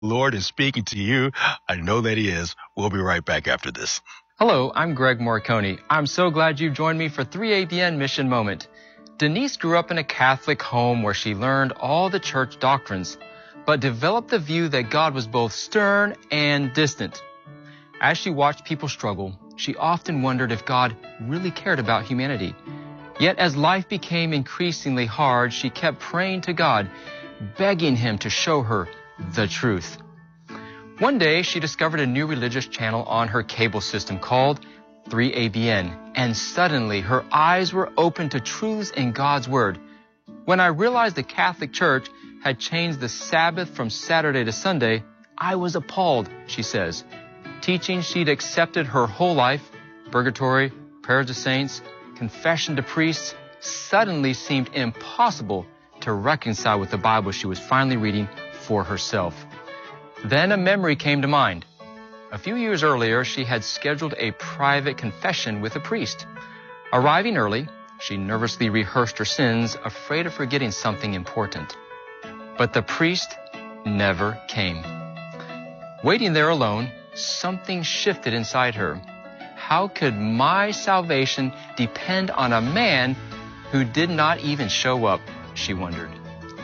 Lord is speaking to you. I know that he is. We'll be right back after this. Hello, I'm Greg Morricone. I'm so glad you've joined me for 3ABN Mission Moment. Denise grew up in a Catholic home where she learned all the church doctrines, but developed the view that God was both stern and distant. As she watched people struggle, she often wondered if God really cared about humanity. Yet as life became increasingly hard, she kept praying to God, begging him to show her the truth. One day, she discovered a new religious channel on her cable system called 3ABN, and suddenly her eyes were open to truths in God's Word. When I realized the Catholic Church had changed the Sabbath from Saturday to Sunday, I was appalled, she says. Teaching she'd accepted her whole life, purgatory, prayers to saints, confession to priests, suddenly seemed impossible to reconcile with the Bible she was finally reading for herself. Then a memory came to mind. A few years earlier, she had scheduled a private confession with a priest. Arriving early, she nervously rehearsed her sins, afraid of forgetting something important. But the priest never came. Waiting there alone, something shifted inside her. How could my salvation depend on a man who did not even show up, she wondered.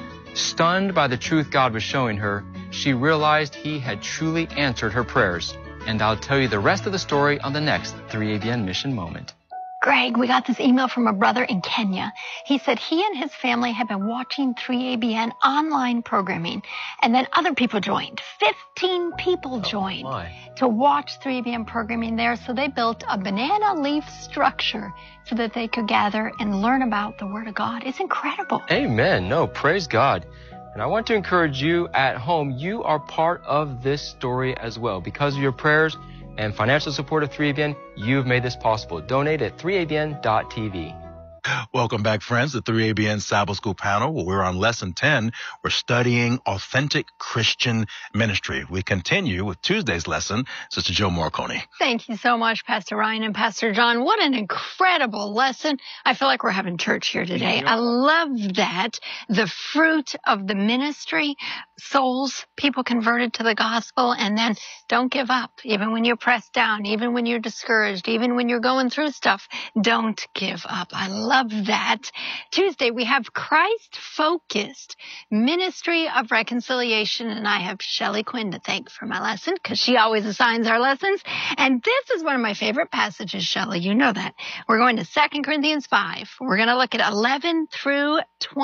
Stunned by the truth God was showing her, she realized he had truly answered her prayers. And I'll tell you the rest of the story on the next 3ABN Mission Moment. Greg, we got this email from a brother in Kenya. He said he and his family have been watching 3ABN online programming, and then other people joined. 15 people joined to watch 3ABN programming there, so they built a banana leaf structure so that they could gather and learn about the Word of God. It's incredible. Amen. No, praise God. And I want to encourage you at home, you are part of this story as well. Because of your prayers and financial support of 3ABN, you've made this possible. Donate at 3abn.tv. Welcome back, friends, to 3ABN Sabbath School panel. Well, we're on lesson 10. We're studying authentic Christian ministry. We continue with Tuesday's lesson. Sister Jill Morricone. Thank you so much, Pastor Ryan and Pastor John. What an incredible lesson. I feel like we're having church here today. I love that. The fruit of the ministry, souls, people converted to the gospel, and then don't give up. Even when you're pressed down, even when you're discouraged, even when you're going through stuff, don't give up. I love that. Tuesday, we have Christ-focused ministry of reconciliation, and I have Shelley Quinn to thank for my lesson because she always assigns our lessons. And this is one of my favorite passages, Shelley. You know that. We're going to 2 Corinthians 5. We're going to look at 11 through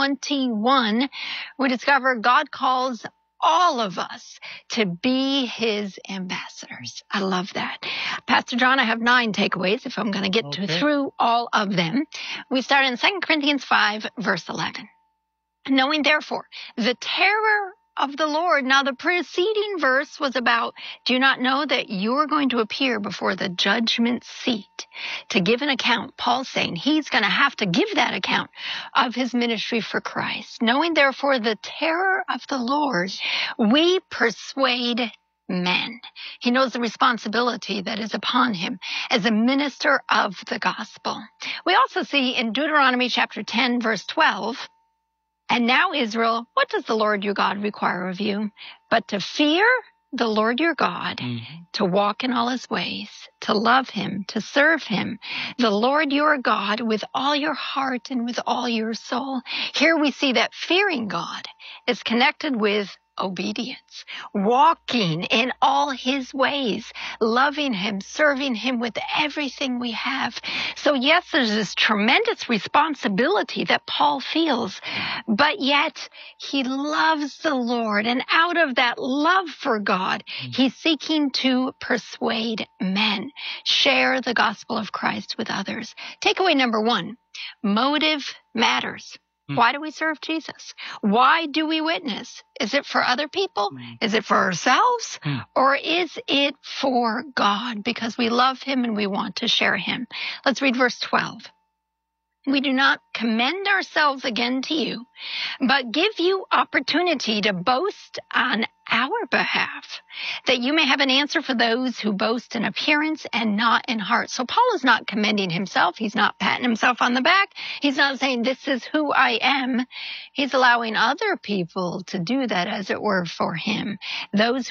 21. We discover God calls all of us to be his ambassadors. I love that. Pastor John, I have 9 takeaways if I'm going to get through all of them. We start in 2 Corinthians 5, verse 11. Knowing therefore the terror of the Lord. Now, the preceding verse was about, do you not know that you're going to appear before the judgment seat to give an account? Paul's saying he's going to have to give that account of his ministry for Christ. Knowing, therefore, the terror of the Lord, we persuade men. He knows the responsibility that is upon him as a minister of the gospel. We also see in Deuteronomy chapter 10, verse 12, and now, Israel, what does the Lord your God require of you? But to fear the Lord your God, to walk in all his ways, to love him, to serve him, the Lord your God with all your heart and with all your soul. Here we see that fearing God is connected with obedience, walking in all his ways, loving him, serving him with everything we have. So yes, there's this tremendous responsibility that Paul feels, but yet he loves the Lord. And out of that love for God, he's seeking to persuade men, share the gospel of Christ with others. Takeaway number 1, motive matters. Why do we serve Jesus? Why do we witness? Is it for other people? Is it for ourselves? Or is it for God? Because we love him and we want to share him. Let's read verse 12. We do not commend ourselves again to you, but give you opportunity to boast on our behalf, that you may have an answer for those who boast in appearance and not in heart. So Paul is not commending himself. He's not patting himself on the back. He's not saying, this is who I am. He's allowing other people to do that, as it were, for him. Those